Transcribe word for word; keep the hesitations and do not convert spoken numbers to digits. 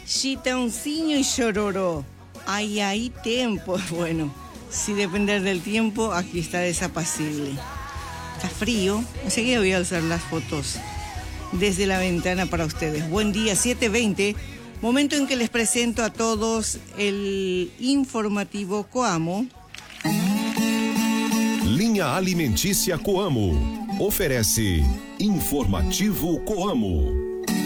Chitãozinho y Chororó. Hay ahí tiempo. Bueno, si depender del tiempo, aquí está desapacible. Está frío. Enseguida voy a alzar las fotos desde la ventana para ustedes. Buen día, siete veinte. Momento en que les presento a todos el informativo Coamo. Linha Alimentícia Coamo oferece Informativo Coamo.